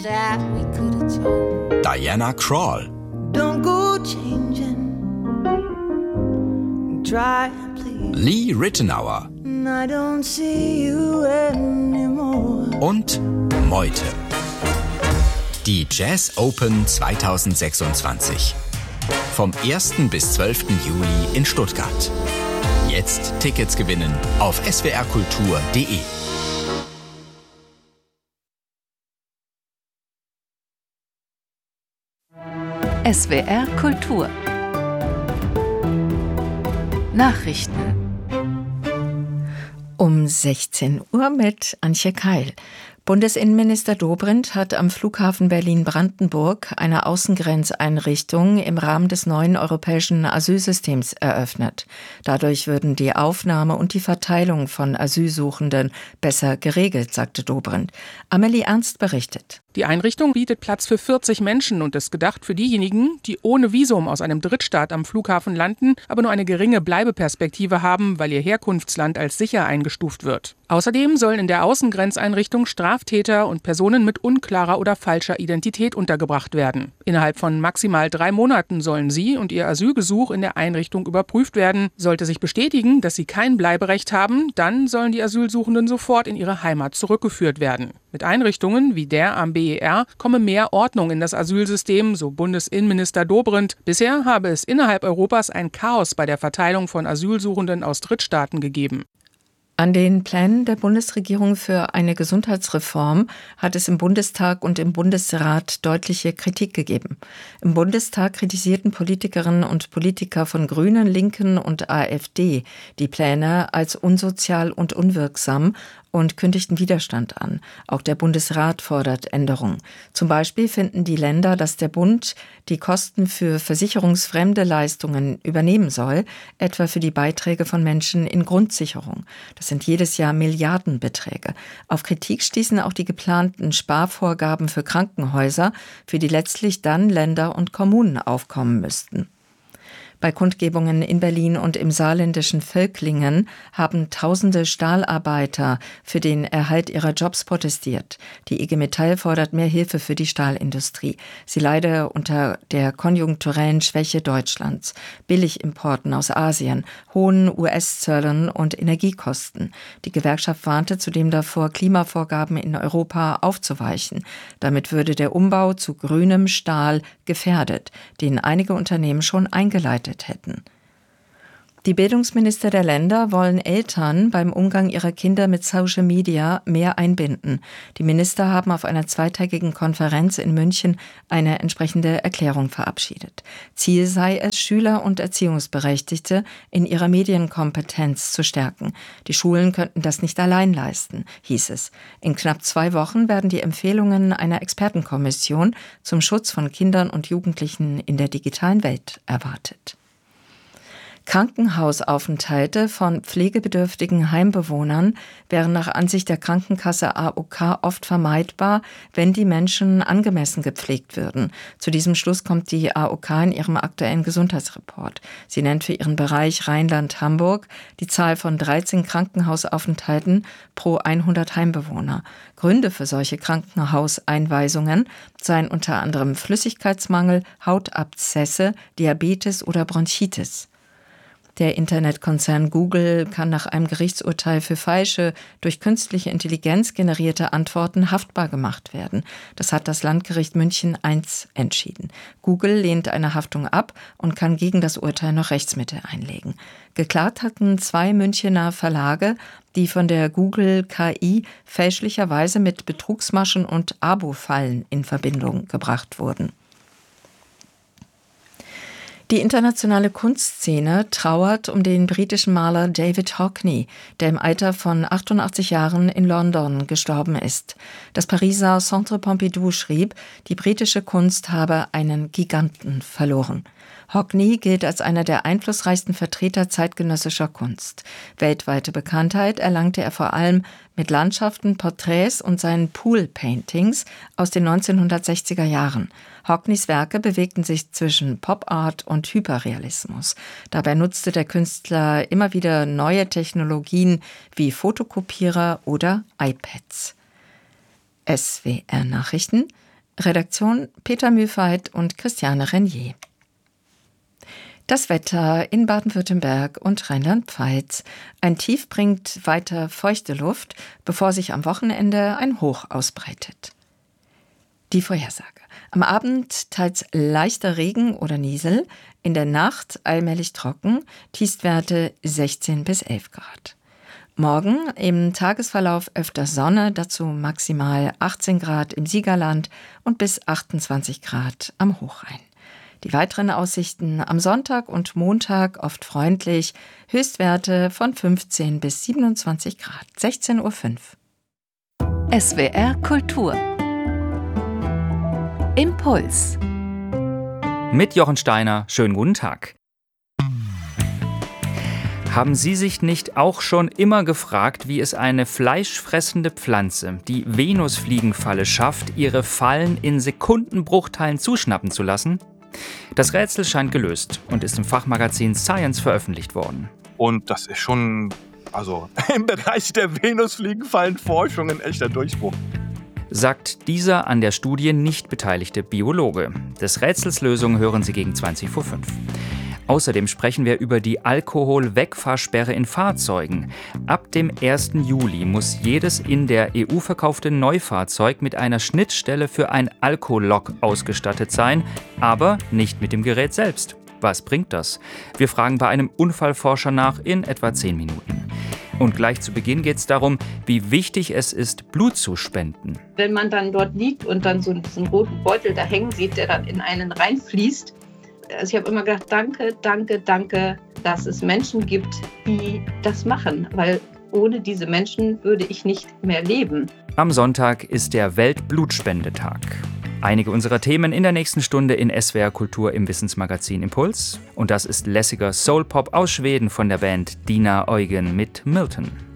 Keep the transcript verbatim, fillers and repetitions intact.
that we could have told. Diana Krall. Don't go changing. Try, please. Lee Rittenauer. I don't see you anymore. Und Meute. Die Jazz Open zwanzig sechsundzwanzig. Vom ersten bis zwölften Juli in Stuttgart. Jetzt Tickets gewinnen auf s w r kultur punkt d e. S W R Kultur Nachrichten um sechzehn Uhr mit Antje Keil. Bundesinnenminister Dobrindt hat am Flughafen Berlin-Brandenburg eine Außengrenzeinrichtung im Rahmen des neuen europäischen Asylsystems eröffnet. Dadurch würden die Aufnahme und die Verteilung von Asylsuchenden besser geregelt, sagte Dobrindt. Amelie Ernst berichtet. Die Einrichtung bietet Platz für vierzig Menschen und ist gedacht für diejenigen, die ohne Visum aus einem Drittstaat am Flughafen landen, aber nur eine geringe Bleibeperspektive haben, weil ihr Herkunftsland als sicher eingestuft wird. Außerdem sollen in der Außengrenzeinrichtung Straftäter und Personen mit unklarer oder falscher Identität untergebracht werden. Innerhalb von maximal drei Monaten sollen sie und ihr Asylgesuch in der Einrichtung überprüft werden. Sollte sich bestätigen, dass sie kein Bleiberecht haben, dann sollen die Asylsuchenden sofort in ihre Heimat zurückgeführt werden. Mit Einrichtungen wie der am B E R komme mehr Ordnung in das Asylsystem, so Bundesinnenminister Dobrindt. Bisher habe es innerhalb Europas ein Chaos bei der Verteilung von Asylsuchenden aus Drittstaaten gegeben. An den Plänen der Bundesregierung für eine Gesundheitsreform hat es im Bundestag und im Bundesrat deutliche Kritik gegeben. Im Bundestag kritisierten Politikerinnen und Politiker von Grünen, Linken und AfD die Pläne als unsozial und unwirksam und kündigten Widerstand an. Auch der Bundesrat fordert Änderungen. Zum Beispiel finden die Länder, dass der Bund die Kosten für versicherungsfremde Leistungen übernehmen soll, etwa für die Beiträge von Menschen in Grundsicherung. Das sind jedes Jahr Milliardenbeträge. Auf Kritik stießen auch die geplanten Sparvorgaben für Krankenhäuser, für die letztlich dann Länder und Kommunen aufkommen müssten. Bei Kundgebungen in Berlin und im saarländischen Völklingen haben tausende Stahlarbeiter für den Erhalt ihrer Jobs protestiert. Die I G Metall fordert mehr Hilfe für die Stahlindustrie. Sie leide unter der konjunkturellen Schwäche Deutschlands, Billigimporten aus Asien, hohen U S-Zöllen und Energiekosten. Die Gewerkschaft warnte zudem davor, Klimavorgaben in Europa aufzuweichen. Damit würde der Umbau zu grünem Stahl gefährdet, den einige Unternehmen schon eingeleitet hätten. Die Bildungsminister der Länder wollen Eltern beim Umgang ihrer Kinder mit Social Media mehr einbinden. Die Minister haben auf einer zweitägigen Konferenz in München eine entsprechende Erklärung verabschiedet. Ziel sei es, Schüler und Erziehungsberechtigte in ihrer Medienkompetenz zu stärken. Die Schulen könnten das nicht allein leisten, hieß es. In knapp zwei Wochen werden die Empfehlungen einer Expertenkommission zum Schutz von Kindern und Jugendlichen in der digitalen Welt erwartet. Krankenhausaufenthalte von pflegebedürftigen Heimbewohnern wären nach Ansicht der Krankenkasse A O K oft vermeidbar, wenn die Menschen angemessen gepflegt würden. Zu diesem Schluss kommt die A O K in ihrem aktuellen Gesundheitsreport. Sie nennt für ihren Bereich Rheinland-Hamburg die Zahl von dreizehn Krankenhausaufenthalten pro hundert Heimbewohner. Gründe für solche Krankenhauseinweisungen seien unter anderem Flüssigkeitsmangel, Hautabszesse, Diabetes oder Bronchitis. Der Internetkonzern Google kann nach einem Gerichtsurteil für falsche, durch künstliche Intelligenz generierte Antworten haftbar gemacht werden. Das hat das Landgericht München eins entschieden. Google lehnt eine Haftung ab und kann gegen das Urteil noch Rechtsmittel einlegen. Geklagt hatten zwei Münchener Verlage, die von der Google K I fälschlicherweise mit Betrugsmaschen und Abo-Fallen in Verbindung gebracht wurden. Die internationale Kunstszene trauert um den britischen Maler David Hockney, der im Alter von achtundachtzig Jahren in London gestorben ist. Das Pariser Centre Pompidou schrieb, die britische Kunst habe einen Giganten verloren. Hockney gilt als einer der einflussreichsten Vertreter zeitgenössischer Kunst. Weltweite Bekanntheit erlangte er vor allem mit Landschaften, Porträts und seinen Pool-Paintings aus den neunzehnhundertsechziger Jahren. Hockneys Werke bewegten sich zwischen Pop-Art und Hyperrealismus. Dabei nutzte der Künstler immer wieder neue Technologien wie Fotokopierer oder iPads. S W R Nachrichten Redaktion Peter Mühlfeit und Christiane Renier. Das Wetter in Baden-Württemberg und Rheinland-Pfalz. Ein Tief bringt weiter feuchte Luft, bevor sich am Wochenende ein Hoch ausbreitet. Die Vorhersage. Am Abend teils leichter Regen oder Niesel, in der Nacht allmählich trocken, Tiefstwerte sechzehn bis elf Grad. Morgen im Tagesverlauf öfter Sonne, dazu maximal achtzehn Grad im Siegerland und bis achtundzwanzig Grad am Hochrhein. Die weiteren Aussichten am Sonntag und Montag oft freundlich, Höchstwerte von fünfzehn bis siebenundzwanzig Grad, sechzehn Uhr fünf. S W R Kultur Impuls mit Jochen Steiner, schönen guten Tag. Haben Sie sich nicht auch schon immer gefragt, wie es eine fleischfressende Pflanze, die Venusfliegenfalle schafft, ihre Fallen in Sekundenbruchteilen zuschnappen zu lassen? Das Rätsel scheint gelöst und ist im Fachmagazin Science veröffentlicht worden. Und das ist schon, also im Bereich der Venusfliegenfallenforschung ein echter Durchbruch. Sagt dieser an der Studie nicht beteiligte Biologe. Des Rätsels Lösung hören Sie gegen zwanzig vor fünf. Außerdem sprechen wir über die Alkoholwegfahrsperre in Fahrzeugen. Ab dem ersten Juli muss jedes in der E U verkaufte Neufahrzeug mit einer Schnittstelle für ein Alkolog ausgestattet sein, aber nicht mit dem Gerät selbst. Was bringt das? Wir fragen bei einem Unfallforscher nach in etwa zehn Minuten. Und gleich zu Beginn geht es darum, wie wichtig es ist, Blut zu spenden. Wenn man dann dort liegt und dann so diesen roten Beutel da hängen sieht, der dann in einen reinfließt, also ich habe immer gedacht, danke, danke, danke, dass es Menschen gibt, die das machen, weil ohne diese Menschen würde ich nicht mehr leben. Am Sonntag ist der Weltblutspendetag. Einige unserer Themen in der nächsten Stunde in S W R Kultur im Wissensmagazin Impuls. Und das ist lässiger Soul-Pop aus Schweden von der Band Dina Eugen mit Milton.